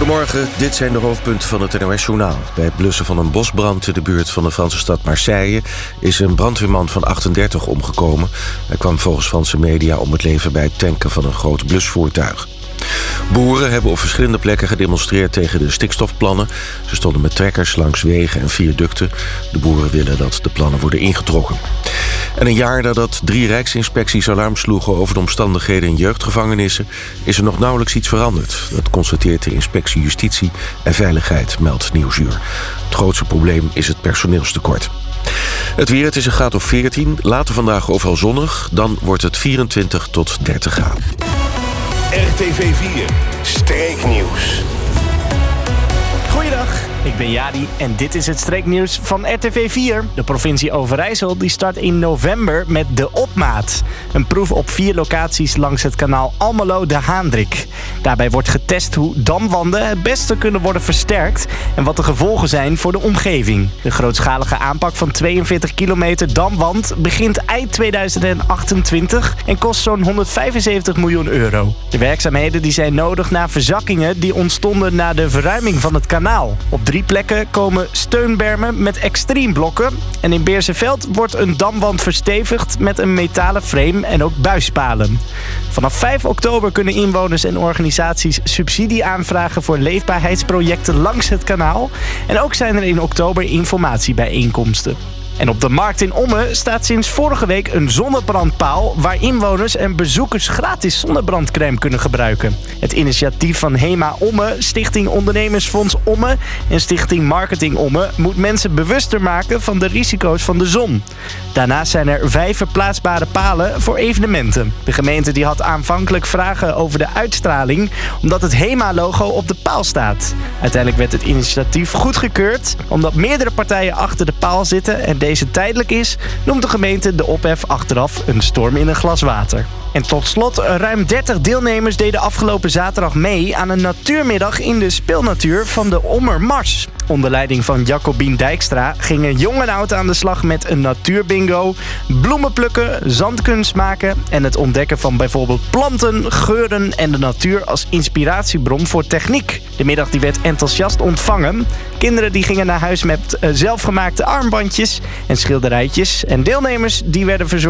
Goedemorgen, dit zijn de hoofdpunten van het NOS-journaal. Bij het blussen van een bosbrand in de buurt van de Franse stad Marseille is een brandweerman van 38 omgekomen. Hij kwam volgens Franse media om het leven bij het tanken van een groot blusvoertuig. Boeren hebben op verschillende plekken gedemonstreerd tegen de stikstofplannen. Ze stonden met trekkers langs wegen en viaducten. De boeren willen dat de plannen worden ingetrokken. En een jaar nadat 3 rijksinspecties alarm sloegen over de omstandigheden in jeugdgevangenissen, is er nog nauwelijks iets veranderd. Dat constateert de inspectie Justitie en Veiligheid, meldt Nieuwsuur. Het grootste probleem is het personeelstekort. Het weer, het is een graad of 14. Later vandaag overal zonnig. Dan wordt het 24 tot 30 graden. RTV 4 Streeknieuws. Goeiedag, ik ben Jadi en dit is het streeknieuws van RTV 4. De provincie Overijssel die start in november met de Opmaat. Een proef op 4 locaties langs het kanaal Almelo-De Haandrik. Daarbij wordt getest hoe damwanden het beste kunnen worden versterkt en wat de gevolgen zijn voor de omgeving. De grootschalige aanpak van 42 kilometer damwand begint eind 2028 en kost zo'n 175 miljoen euro. De werkzaamheden die zijn nodig na verzakkingen die ontstonden na de verruiming van het kanaal. Op 3 plekken komen steunbermen met extreemblokken en in Beerseveld wordt een damwand verstevigd met een metalen frame en ook buispalen. Vanaf 5 oktober kunnen inwoners en organisaties subsidie aanvragen voor leefbaarheidsprojecten langs het kanaal. En ook zijn er in oktober informatiebijeenkomsten. En op de markt in Ommen staat sinds vorige week een zonnebrandpaal waar inwoners en bezoekers gratis zonnebrandcrème kunnen gebruiken. Het initiatief van HEMA Ommen, Stichting Ondernemersfonds Ommen en Stichting Marketing Ommen moet mensen bewuster maken van de risico's van de zon. Daarnaast zijn er 5 verplaatsbare palen voor evenementen. De gemeente die had aanvankelijk vragen over de uitstraling omdat het HEMA-logo op de paal staat. Uiteindelijk werd het initiatief goedgekeurd omdat meerdere partijen achter de paal zitten en deze tijdelijk is, noemt de gemeente de ophef achteraf een storm in een glas water. En tot slot, ruim 30 deelnemers deden afgelopen zaterdag mee aan een natuurmiddag in de speelnatuur van de Ommermars. Onder leiding van Jacobien Dijkstra gingen jong en oud aan de slag met een natuurbingo, bloemen plukken, zandkunst maken en het ontdekken van bijvoorbeeld planten, geuren en de natuur als inspiratiebron voor techniek. De middag die werd enthousiast ontvangen. Kinderen die gingen naar huis met zelfgemaakte armbandjes en schilderijtjes en deelnemers die werden verzorgd